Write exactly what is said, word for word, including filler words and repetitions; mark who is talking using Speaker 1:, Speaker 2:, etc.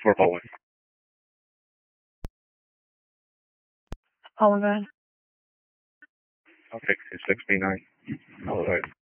Speaker 1: For Poland.
Speaker 2: Oliver.
Speaker 1: Okay, it's sixty-nine. All right.